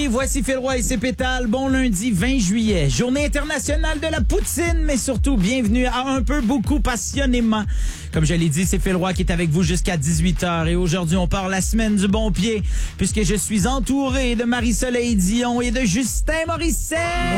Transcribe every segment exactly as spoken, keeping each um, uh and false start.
Et voici Phil Roy et ses pétales. Bon lundi vingt juillet, journée internationale de la poutine, mais surtout bienvenue à Un peu, beaucoup, passionnément. Comme je l'ai dit, c'est Phil Roy qui est avec vous jusqu'à dix-huit heures. Et aujourd'hui, on part la semaine du bon pied, puisque je suis entouré de Marie-Soleil Dion et de Justin Morissette.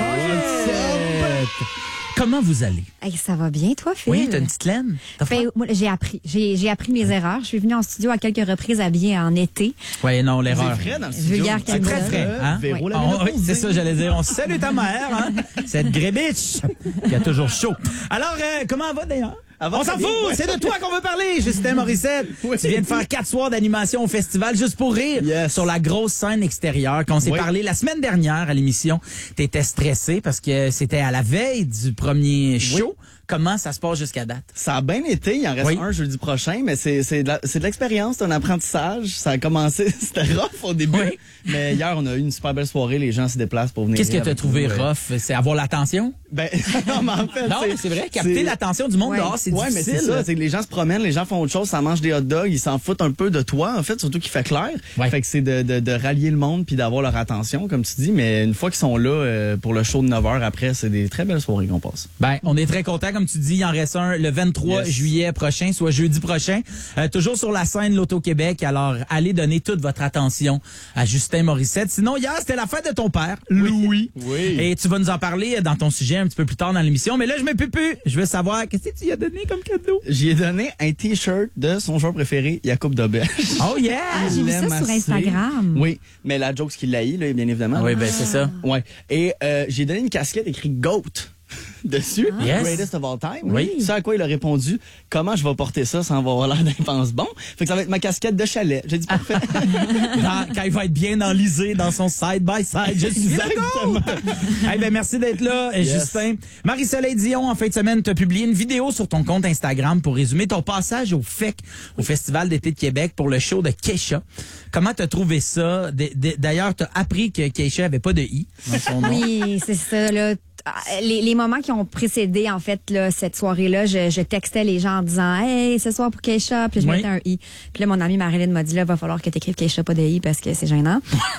Comment vous allez? Hey, ça va bien, toi, Phil? Oui, t'as une petite laine? Ben, moi, j'ai appris. J'ai, j'ai appris mes erreurs. Je suis venue en studio à quelques reprises habillée en été. Oui, non, l'erreur. C'est frais dans le studio. Vulgaire C'est très Canada. frais, hein? Véro Oui. l'avait On- oui, proposé. c'est ça, j'allais dire. On salue ta mère, hein? Cette grébitch qui a toujours chaud. Alors, euh, comment elle va d'ailleurs? Elle va On s'en très fout! bien, ouais. C'est de toi qu'on veut parler, Justin Morissette. Oui. Tu viens de faire quatre soirs d'animation au festival Juste pour rire Yes. sur la grosse scène extérieure. Quand on s'est Oui. parlé la semaine dernière à l'émission, t'étais stressé parce que c'était à la veille du premier show. Comment ça se passe jusqu'à date? Ça a bien été. Il en reste Oui. un jeudi prochain, mais c'est c'est de la- c'est de l'expérience, c'est un apprentissage. Ça a commencé, c'était rough au début. Oui. Mais hier, on a eu une super belle soirée. Les gens se déplacent pour venir. Qu'est-ce que rire t'as avec trouvé nous, ouais. rough? C'est avoir l'attention? Ben, non, mais en fait. Non, mais c'est vrai, capter c'est- l'attention du monde Ouais. dehors, c'est Ouais, mais difficile. c'est ça. C'est que les gens se promènent, les gens font autre chose, ça mange des hot dogs, ils s'en foutent un peu de toi, en fait, surtout qu'il fait clair. Ouais. Fait que c'est de, de, de rallier le monde puis d'avoir leur attention, comme tu dis. Mais une fois qu'ils sont là euh, pour le show de neuf heures après, c'est des très belles soirées qu'on passe. Ben, on est très content, comme tu dis, il en reste un le vingt-trois Yes. juillet prochain, soit jeudi prochain, euh, toujours sur la scène L'Auto-Québec. Alors, allez donner toute votre attention à Justin Morissette. Sinon, hier, c'était la fête de ton père, Louis. Oui. Et tu vas nous en parler dans ton sujet un petit peu plus tard dans l'émission. Mais là, je me pupu. Je veux savoir, qu'est-ce que tu lui as donné comme cadeau? J'y ai donné un T-shirt de son joueur préféré, Jacob Dobel. Oh yeah! J'ai vu l'aime ça sur assez. Instagram. Oui, mais la joke, ce qu'il l'a eu, là, bien évidemment. Ah oui, ben c'est ça. Ouais. Et euh, j'ai donné une casquette écrite GOAT dessus, Yes. Greatest of All Time. Oui. Ce à quoi il a répondu, comment je vais porter ça sans avoir l'air d'un pense-bon. Fait que ça va être ma casquette de chalet. J'ai dit parfait. Dans- quand il va être bien enlisé dans son side-by-side. Je suis Exactement. Eh ben, merci d'être là, Yes. Justin. Marie-Soleil Dion, en fin de semaine, tu as publié une vidéo sur ton compte Instagram pour résumer ton passage au F E C, au Festival d'été de Québec, pour le show de Keisha. Comment t'as trouvé ça? D- d- D'ailleurs, t'as appris que Keisha avait pas de I dans son nom. Oui, c'est ça, là. Les, les moments qui ont précédé, en fait, là, cette soirée-là, je, je textais les gens en disant « Hey, ce soir pour Keisha », puis je Oui. mettais un I. Puis là, mon amie Marilyn m'a dit « Là, va falloir que tu écrives Keisha, pas de I, parce que c'est gênant. »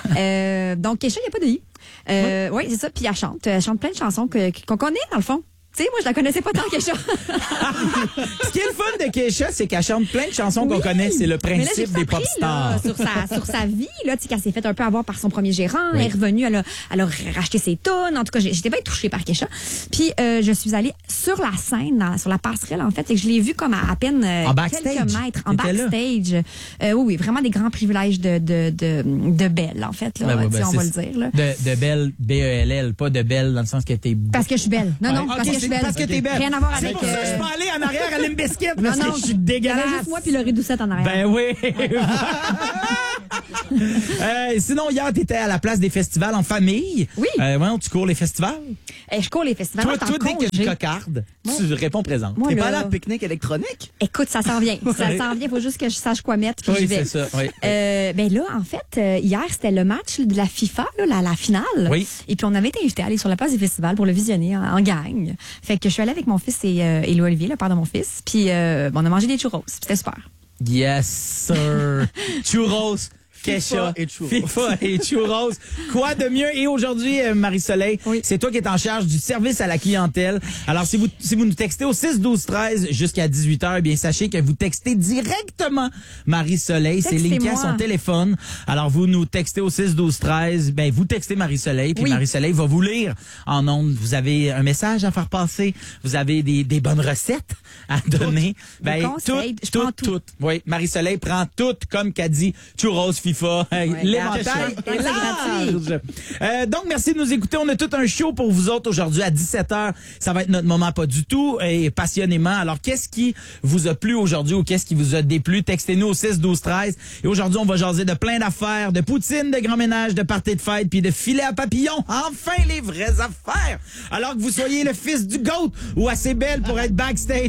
euh, Donc, Keisha, il n'y a pas de I. Euh, oui, c'est ça. Puis elle chante. Elle chante plein de chansons que- qu'on connaît, dans le fond. Tu sais, moi, je la connaissais pas tant, Keisha. Ce qui est le fun de Keisha, c'est qu'elle chante plein de chansons qu'on Oui. connaît. C'est le Mais là, j'ai principe tout des appris, pop stars. là, sur sa sur sa vie, là, tu sais, qu'elle s'est fait un peu avoir par son premier gérant, Oui. elle est revenue, elle a, elle a racheté ses tunes. En tout cas, j'ai- j'étais bien touchée par Keisha. Puis euh, je suis allée sur la scène, dans- sur la passerelle en fait, et que je l'ai vue comme à, à peine euh, En backstage? quelques mètres en T'étais là? backstage. Euh, oui, oui, vraiment des grands privilèges de de de, de Belle en fait, là, Ben oui, tu sais, ben on c'est- va le dire là. De, de belle, B E L L, pas de belle dans le sens que t'es... Parce que je suis belle. Non, non, Ouais. parce Ok, que je c'est suis belle. parce que t'es belle. Rien à voir C'est avec. pour ça que je euh, peux aller en arrière à Limp Bizkit parce non, que non, je suis il y avait dégueulasse. juste moi puis le Redoucette en arrière. Ben oui. Euh, sinon, hier, t'étais à la place des festivals en famille. Oui. Euh, ouais, tu cours les festivals. Eh, je cours les festivals. Toi, moi, je toi, suis en dès qu'il y a une congé. cocarde, tu réponds présente. Moi, T'es là- pas allé à la pique-nique électronique? Écoute, ça s'en vient. Ça s'en vient. Faut juste que je sache quoi mettre. Puis Oui, j'y vais. c'est ça, oui. Euh, ben là, en fait, euh, hier, c'était le match de la FIFA, là, la, la finale. Oui. Et puis, on avait été invités à aller sur la place des festivals pour le visionner en, en gang. Fait que je suis allée avec mon fils et, euh, et Louis Olivier, le père de mon fils. Puis, euh, bon, on a mangé des churros. C'était super. Yes, sir. Churros. Keisha, FIFA et churros. FIFA et churros. Quoi de mieux? Et aujourd'hui, euh, Marie-Soleil, Oui. c'est toi qui es en charge du service à la clientèle. Alors, si vous, si vous nous textez au six douze treize jusqu'à dix-huit heures, eh bien, sachez que vous textez directement Marie-Soleil. C'est linké à Textez-moi. son téléphone. Alors, vous nous textez au six douze treize. Ben, vous textez Marie-Soleil, puis Oui. Marie-Soleil va vous lire en ondes. Vous avez un message à faire passer. Vous avez des, des bonnes recettes à donner. Ben, Des conseils. toutes, Je prends toutes, tout. toutes. Oui, Marie-Soleil prend tout, comme qu'a dit Churros FIFA. Hey, Ouais, l'éventail c'est est gratuit. large. Euh, donc, merci de nous écouter. On a tout un show pour vous autres aujourd'hui à dix-sept heures. Ça va être notre moment pas du tout et passionnément. Alors, qu'est-ce qui vous a plu aujourd'hui ou qu'est-ce qui vous a déplu? Textez-nous au six douze treize. Et aujourd'hui, on va jaser de plein d'affaires, de poutine, de grand ménage, de party de fête, puis de filet à papillons. Enfin, les vraies affaires. Alors que vous soyez le fils du GOAT ou assez belle pour être backstage